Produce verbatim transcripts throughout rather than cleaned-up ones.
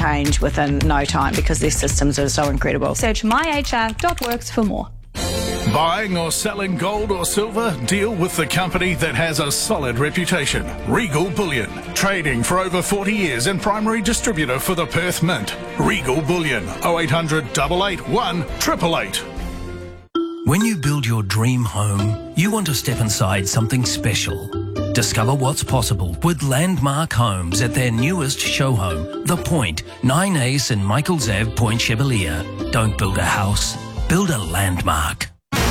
change within no time because their systems are so incredible. Search my h r dot works for more. Buying or selling gold or silver? Deal with the company that has a solid reputation. Regal Bullion. Trading for over forty years and primary distributor for the Perth Mint. Regal Bullion. oh eight hundred, eight eight one, eight eight eight. When you build your dream home, you want to step inside something special. Discover what's possible with Landmark Homes at their newest show home, The Point, nine Ace and Michael's Ave, Point Chevalier. Don't build a house, build a landmark.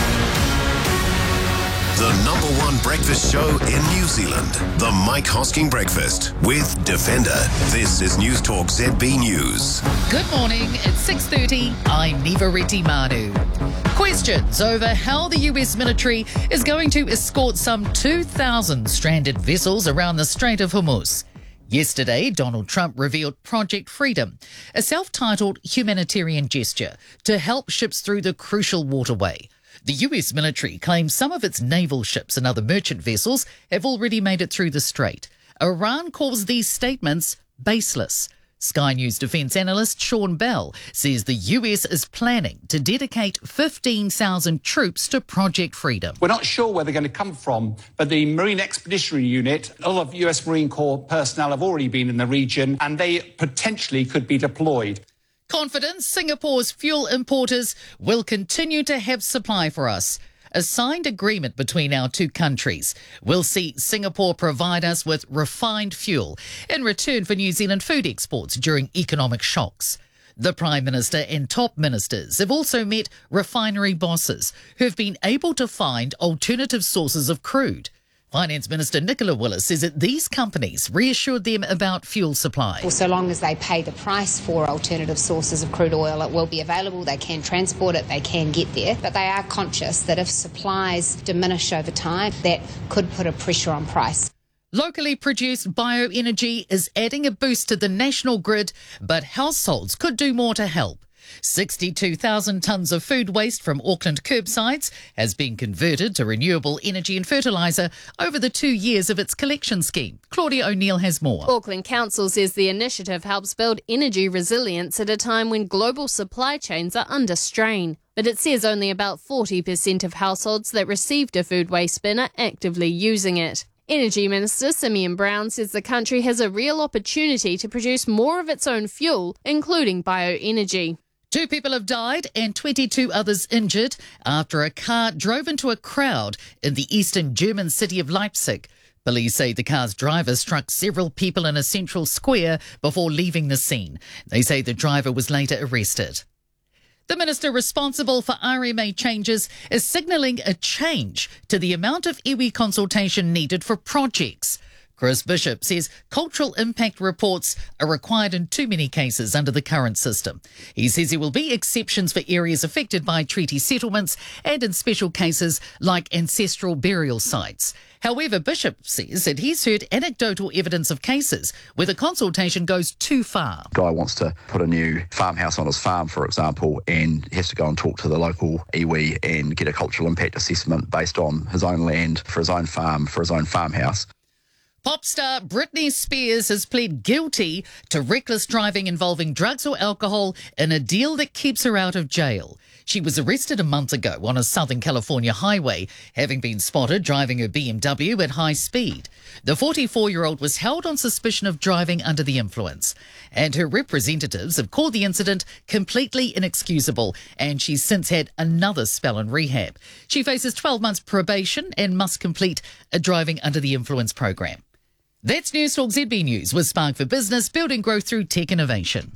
The number one breakfast show in New Zealand, the Mike Hosking Breakfast with Defender. This is News Talk Z B News. Good morning, it's six thirty. I'm Niva Retimanu. Questions over how the U S military is going to escort some two thousand stranded vessels around the Strait of Hormuz. Yesterday, Donald Trump revealed Project Freedom, a self-titled humanitarian gesture to help ships through the crucial waterway. The U S military claims some of its naval ships and other merchant vessels have already made it through the strait. Iran calls these statements baseless. Sky News defence analyst Sean Bell says the U S is planning to dedicate fifteen thousand troops to Project Freedom. We're not sure where they're going to come from, but the Marine Expeditionary Unit, a lot of U S Marine Corps personnel have already been in the region and they potentially could be deployed. Confidence Singapore's fuel importers will continue to have supply for us. A signed agreement between our two countries will see Singapore provide us with refined fuel in return for New Zealand food exports during economic shocks. The Prime Minister and top ministers have also met refinery bosses who have been able to find alternative sources of crude. Finance Minister Nicola Willis says that these companies reassured them about fuel supply. Well, so long as they pay the price for alternative sources of crude oil, it will be available, they can transport it, they can get there. But they are conscious that if supplies diminish over time, that could put a pressure on price. Locally produced bioenergy is adding a boost to the national grid, but households could do more to help. sixty-two thousand tonnes of food waste from Auckland curbsides has been converted to renewable energy and fertiliser over the two years of its collection scheme. Claudia O'Neill has more. Auckland Council says the initiative helps build energy resilience at a time when global supply chains are under strain. But it says only about forty percent of households that received a food waste bin are actively using it. Energy Minister Simeon Brown says the country has a real opportunity to produce more of its own fuel, including bioenergy. Two people have died and twenty-two others injured after a car drove into a crowd in the eastern German city of Leipzig. Police say the car's driver struck several people in a central square before leaving the scene. They say the driver was later arrested. The minister responsible for R M A changes is signalling a change to the amount of iwi consultation needed for projects. Chris Bishop says cultural impact reports are required in too many cases under the current system. He says there will be exceptions for areas affected by treaty settlements and in special cases like ancestral burial sites. However, Bishop says that he's heard anecdotal evidence of cases where the consultation goes too far. Guy wants to put a new farmhouse on his farm, for example, and has to go and talk to the local iwi and get a cultural impact assessment based on his own land, for his own farm, for his own farmhouse. Pop star Britney Spears has pled guilty to reckless driving involving drugs or alcohol in a deal that keeps her out of jail. She was arrested a month ago on a Southern California highway, having been spotted driving her B M W at high speed. The forty-four-year-old was held on suspicion of driving under the influence, and her representatives have called the incident completely inexcusable, and she's since had another spell in rehab. She faces twelve months probation and must complete a driving under the influence program. That's News Talk Z B News with Spark for Business, building growth through tech innovation.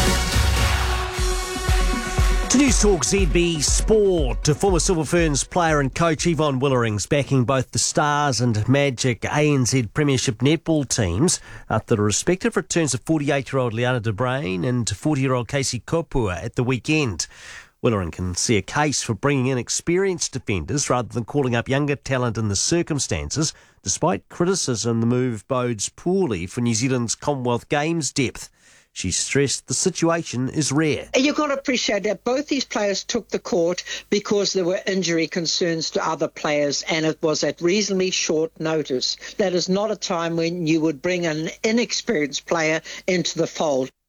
To News Talk Z B Sport, to former Silver Ferns player and coach Yvonne Willerings backing both the Stars and Magic A N Z Premiership netball teams after the respective returns of forty-eight-year-old Liana de Bruin and forty-year-old Casey Kopua at the weekend. Willering can see a case for bringing in experienced defenders rather than calling up younger talent in the circumstances, despite criticism the move bodes poorly for New Zealand's Commonwealth Games depth. She stressed the situation is rare. You've got to appreciate that both these players took the court because there were injury concerns to other players, and it was at reasonably short notice. That is not a time when you would bring an inexperienced player into the fold.